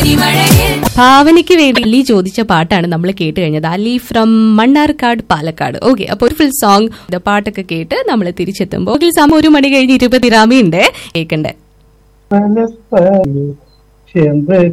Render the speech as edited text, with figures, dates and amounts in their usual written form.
ഭാവനയ്ക്ക് വേണ്ടി അലി ചോദിച്ച പാട്ടാണ് നമ്മൾ കേട്ട് കഴിഞ്ഞത്. അലി ഫ്രം മണ്ണാർക്കാട്, പാലക്കാട്. ഓക്കെ, അപ്പൊ ഒരു ഫുൾ സോങ് പാട്ടൊക്കെ കേട്ട് നമ്മൾ തിരിച്ചെത്തുമ്പോൾ സമയം 1 മണി കഴിഞ്ഞ് 20 രാമിയുണ്ട് കേൾക്കണ്ടേ.